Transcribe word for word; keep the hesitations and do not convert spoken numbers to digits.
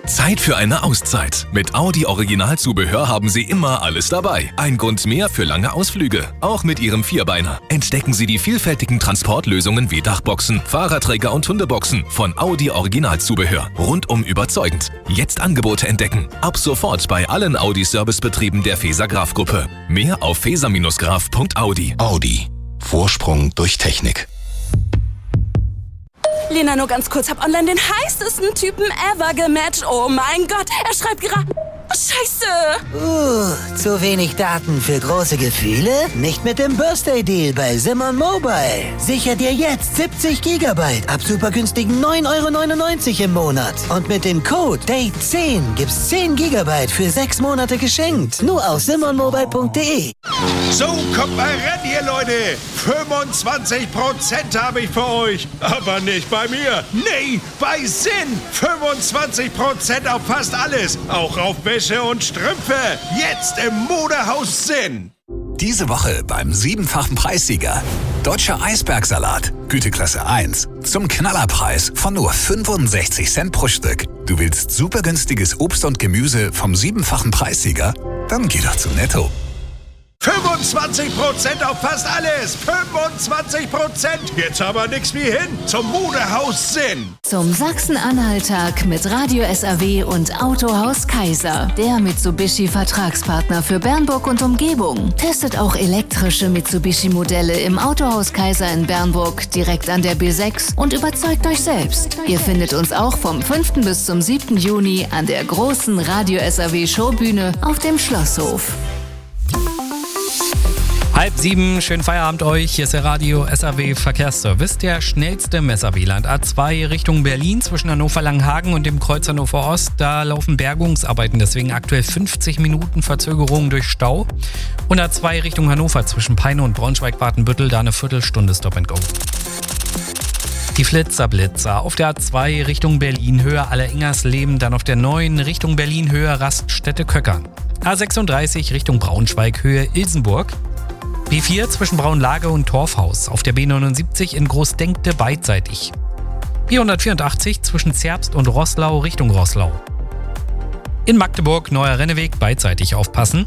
Zeit für eine Auszeit. Mit Audi Originalzubehör haben Sie immer alles dabei. Ein Grund mehr für lange Ausflüge. Auch mit Ihrem Vierbeiner. Entdecken Sie die vielfältigen Transportlösungen wie Dachboxen, Fahrradträger und Hundeboxen von Audi Originalzubehör. Rundum überzeugend. Jetzt Angebote entdecken. Ab sofort bei allen Audi-Servicebetrieben der Feser Graf Gruppe. Mehr auf feser Graf punkt audi. Audi. Vorsprung durch Technik. Lena, nur ganz kurz, hab online den heißesten Typen ever gematcht. Oh mein Gott, er schreibt gerade... Scheiße! Uh, zu wenig Daten für große Gefühle? Nicht mit dem Birthday-Deal bei Simon Mobile. Sicher dir jetzt siebzig Gigabyte ab super günstigen neun Euro neunundneunzig im Monat. Und mit dem Code Date zehn gibt's zehn Gigabyte für sechs Monate geschenkt. Nur auf simon mobile punkt de. So, kommt mal ran hier, Leute. fünfundzwanzig Prozent habe ich für euch. Aber nicht bei mir. Nee, bei Sinn. fünfundzwanzig Prozent auf fast alles. Auch auf Wäsche und Strümpfe. Jetzt im Modehaus Sinn. Diese Woche beim siebenfachen Preissieger. Deutscher Eisbergsalat, Güteklasse eins. Zum Knallerpreis von nur fünfundsechzig Cent pro Stück. Du willst super günstiges Obst und Gemüse vom siebenfachen Preissieger? Dann geh doch zu Netto. fünfundzwanzig Prozent auf fast alles. fünfundzwanzig Prozent. Jetzt aber nix wie hin zum Modehaus Sinn. Zum Sachsen-Anhalt-Tag mit Radio S R W und Autohaus Kaiser. Der Mitsubishi-Vertragspartner für Bernburg und Umgebung. Testet auch elektrische Mitsubishi-Modelle im Autohaus Kaiser in Bernburg direkt an der B sechs und überzeugt euch selbst. Ihr findet uns auch vom fünften bis zum siebten Juni an der großen Radio S R W-Showbühne auf dem Schlosshof. Halb sieben, schönen Feierabend euch. Hier ist der Radio S R W Verkehrsservice, der schnellste M S R W-Land. A zwei Richtung Berlin zwischen Hannover-Langenhagen und dem Kreuz Hannover Ost. Da laufen Bergungsarbeiten, deswegen aktuell fünfzig Minuten Verzögerung durch Stau. Und A zwei Richtung Hannover zwischen Peine und Braunschweig-Watenbüttel, da eine Viertelstunde Stop and Go. Die Flitzer-Blitzer auf der A zwei Richtung Berlin, Höhe Aller-Ingersleben, dann auf der neun Richtung Berlin, Höhe Raststätte-Köckern. A sechsunddreißig Richtung Braunschweig, Höhe Ilsenburg. B vier zwischen Braunlage und Torfhaus, auf der B neunundsiebzig in Großdenkte beidseitig. B hundertvierundachtzig zwischen Zerbst und Roßlau Richtung Roßlau. In Magdeburg Neuer Renneweg beidseitig aufpassen.